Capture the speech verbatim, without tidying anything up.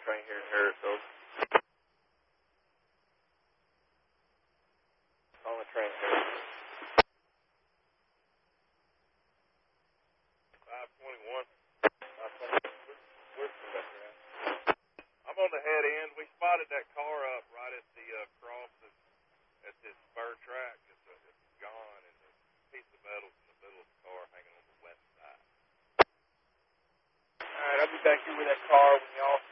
train here in Harrisville. On the train here. five twenty-one. five twenty-one. Where's the conductor at? I'm on the head end. We spotted that car up right at the uh, cross at, at this spur track. It's, uh, it's gone, and the piece of metal's in the middle of the car hanging on the west side. All right, I'll be back here with that car when y'all